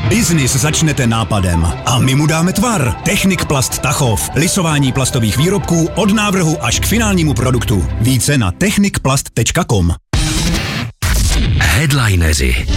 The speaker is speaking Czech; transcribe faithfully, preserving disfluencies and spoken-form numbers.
Biznis začnete nápadem a my mu dáme tvar. Technik Plast Tachov. Lisování plastových výrobků od návrhu až k finálnímu produktu. Více na technik plast tečka com. Headlineři.